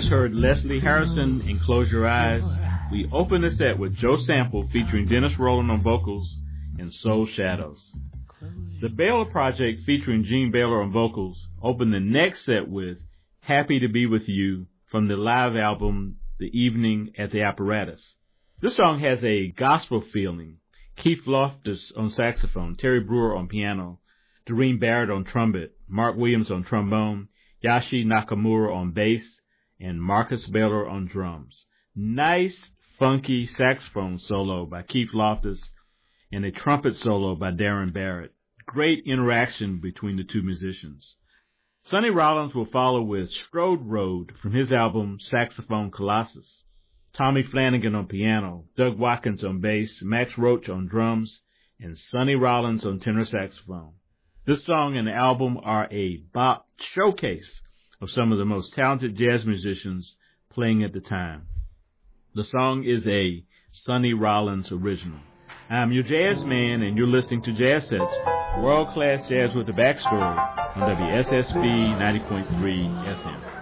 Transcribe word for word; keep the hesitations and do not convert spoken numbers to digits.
heard Leslie Harrison in Close Your Eyes. We open the set with Joe Sample featuring Dennis Rowland on vocals and Soul Shadows. The Baylor Project featuring Gene Baylor on vocals opened the next set with Happy to Be With You from the live album The Evening at the Apparatus. This song has a gospel feeling. Keith Loftus on saxophone, Terry Brewer on piano, Doreen Barrett on trumpet, Mark Williams on trombone, Yashi Nakamura on bass, and Marcus Baylor on drums. Nice, funky saxophone solo by Keith Loftus and a trumpet solo by Darren Barrett. Great interaction between the two musicians. Sonny Rollins will follow with Strode Road from his album Saxophone Colossus. Tommy Flanagan on piano, Doug Watkins on bass, Max Roach on drums, and Sonny Rollins on tenor saxophone. This song and the album are a bop showcase of some of the most talented jazz musicians playing at the time. The song is a Sonny Rollins original. I'm your jazz man, and you're listening to Jazz Sets, world-class jazz with the backstory on W S S B ninety point three F M.